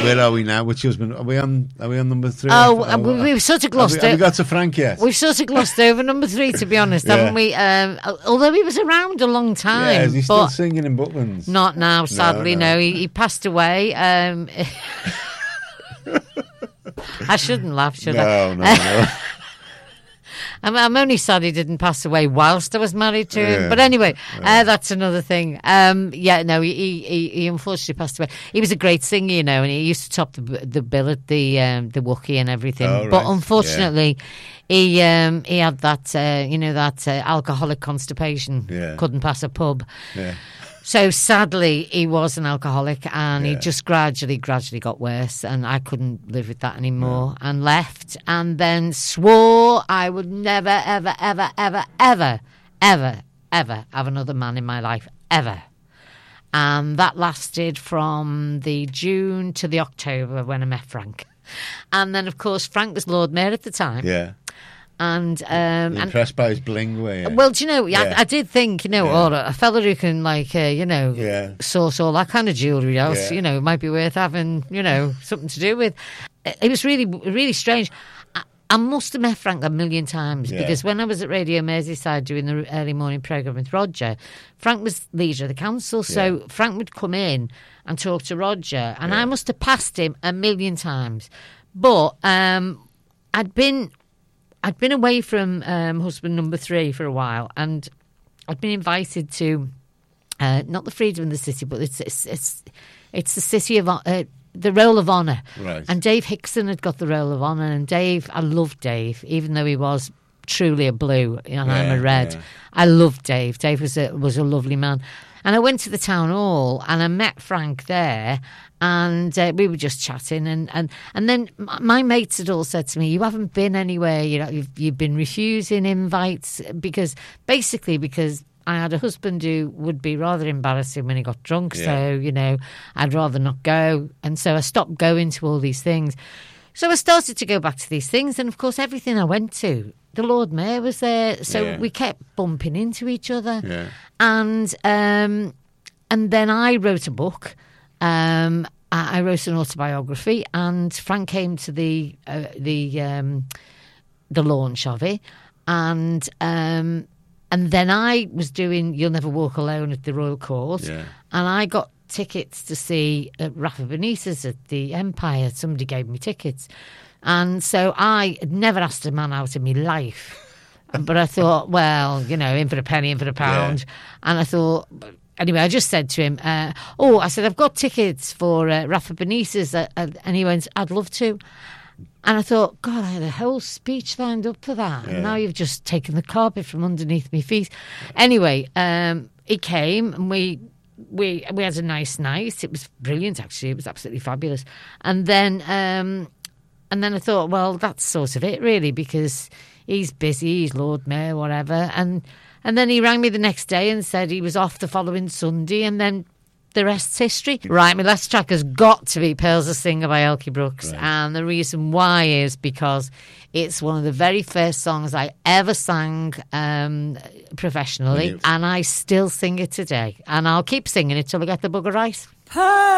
Where are we now? Which husband? Are we on number 3? Oh, we've sort of glossed over. Have we got to Frank yet? We've sort of glossed over number 3, to be honest, haven't we? Although he was around a long time. Yeah, is he still singing in Butlins? Not now, sadly, no. He passed away. I shouldn't laugh, should I? No. I'm only sad he didn't pass away whilst I was married to him. But anyway, that's another thing. He unfortunately passed away. He was a great singer, and he used to top the bill at the Wookie and everything. Oh, right. But unfortunately, he had that alcoholic constipation. Yeah. Couldn't pass a pub. Yeah. So sadly, he was an alcoholic, and he just gradually got worse, and I couldn't live with that anymore, and left, and then swore I would never, ever, ever, ever, ever, ever, ever have another man in my life, ever. And that lasted from the June to the October when I met Frank. And then, of course, Frank was Lord Mayor at the time. Yeah. And impressed by his bling, were you? Well, do you know, I did think, a fella who can, source all that kind of jewellery else, it might be worth having, something to do with. It was really, really strange. I must have met Frank a million times because when I was at Radio Merseyside doing the early morning programme with Roger, Frank was leader of the council, so Frank would come in and talk to Roger, and I must have passed him a million times. But I'd been away from husband number 3 for a while, and I'd been invited to not the Freedom in the City, but it's the City of the Roll of Honour. Right. And Dave Hickson had got the Roll of Honour, and Dave, I loved Dave, even though he was truly a blue and I'm a red. Yeah. I loved Dave. Dave was a lovely man. And I went to the town hall and I met Frank there, and we were just chatting, and then my mates had all said to me, "You haven't been anywhere. You've been refusing invites because I had a husband who would be rather embarrassing when he got drunk. So I'd rather not go, and so I stopped going to all these things. So I started to go back to these things, and of course, everything I went to, the Lord Mayor was there, so we kept bumping into each other. Yeah. And then I wrote a book. I wrote an autobiography, and Frank came to the launch of it, and then I was doing You'll Never Walk Alone at the Royal Court, and I got tickets to see Rafa Benitez at the Empire. Somebody gave me tickets, and so I had never asked a man out in my life. But I thought, well, in for a penny, in for a pound. Yeah. And I thought, anyway, I just said to him, I said, I've got tickets for Rafa Benitez. And he went, I'd love to. And I thought, God, I had a whole speech lined up for that. Yeah. And now you've just taken the carpet from underneath my feet. Anyway, he came, and we had a nice night. It was brilliant, actually. It was absolutely fabulous. And then I thought, well, that's sort of it, really, because he's busy, he's Lord Mayor, whatever. And then he rang me the next day and said he was off the following Sunday, and then the rest's history. Right, my last track has got to be Pearls a Singer by Elkie Brooks. Right. And the reason why is because it's one of the very first songs I ever sang professionally, and I still sing it today. And I'll keep singing it till I get the bugger right.